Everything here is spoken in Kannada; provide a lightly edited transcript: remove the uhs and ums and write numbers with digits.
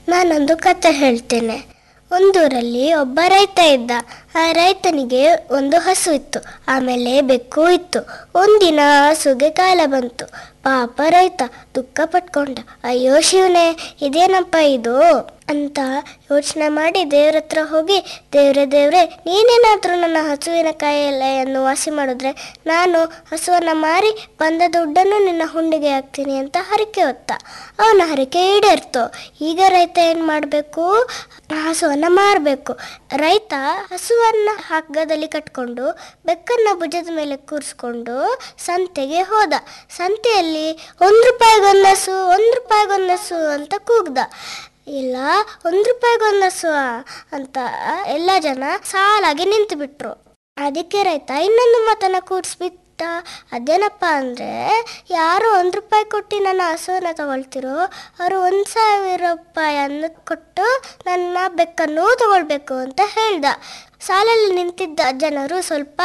ನಾನೊಂದು ಕತೆ ಹೇಳ್ತೇನೆ. ಒಂದೂರಲ್ಲಿ ಒಬ್ಬ ರೈತ ಇದ್ದ. ಆ ರೈತನಿಗೆ ಒಂದು ಹಸು ಇತ್ತು, ಆಮೇಲೆ ಬೆಕ್ಕು ಇತ್ತು. ಒಂದಿನ ಹಸುಗೆ ಕಾಲ ಬಂತು. ಪಾಪ ರೈತ ದುಃಖ ಪಟ್ಕೊಂಡ. ಅಯ್ಯೋ ಶಿವನೇ, ಇದೇನಪ್ಪ ಇದು ಅಂತ ಯೋಚನೆ ಮಾಡಿ ದೇವ್ರ ಹತ್ರ ಹೋಗಿ, ದೇವ್ರೆ ನೀನೇನಾದರೂ ನನ್ನ ಹಸುವಿನ ಕಾಯಿಲೆಯನ್ನು ವಾಸಿ ಮಾಡಿದ್ರೆ ನಾನು ಹಸುವನ್ನು ಮಾರಿ ಬಂದ ದುಡ್ಡನ್ನು ನಿನ್ನ ಹುಂಡಿಗೆ ಹಾಕ್ತೀನಿ ಅಂತ ಹರಕೆ ಹೊತ್ತ. ಅವನ ಹರಕೆ ಈಡೇರ್ತು. ಈಗ ರೈತ ಏನು ಮಾಡಬೇಕು? ಹಸುವನ್ನು ಮಾರಬೇಕು. ರೈತ ಹಸುವನ್ನು ಹಗ್ಗದಲ್ಲಿ ಕಟ್ಕೊಂಡು ಬೆಕ್ಕನ್ನು ಭುಜದ ಮೇಲೆ ಕೂರಿಸ್ಕೊಂಡು ಸಂತೆಗೆ ಹೋದ. ಸಂತೆಯಲ್ಲಿ 1 ರೂಪಾಯಿಗೊಂದು ಹಸು, 1 ರೂಪಾಯಿಗೊಂದು ಹಸು ಅಂತ ಕೂಗ್ದ. ಇಲ್ಲ, 1 ರೂಪಾಯಿಗೊಂದು ಹಸು ಅಂತ ಎಲ್ಲ ಜನ ಸಾಲಾಗಿ ನಿಂತು ಬಿಟ್ರು. ಅದಕ್ಕೆ ರೈತ ಇನ್ನೊಂದು ಮಾತನ್ನ ಕೂಡಿಸ್ಬಿಟ್ಟ. ಅದೇನಪ್ಪ ಅಂದರೆ, ಯಾರು 1 ರೂಪಾಯಿ ಕೊಟ್ಟು ನನ್ನ ಹಸುವನ್ನು ತಗೊಳ್ತಿರೋ ಅವರು 1,000 ರೂಪಾಯಿಯನ್ನು ಕೊಟ್ಟು ನನ್ನ ಬೆಕ್ಕನ್ನು ತಗೊಳ್ಬೇಕು ಅಂತ ಹೇಳ್ದ. ಸಾಲಲ್ಲಿ ನಿಂತಿದ್ದ ಜನರು ಸ್ವಲ್ಪ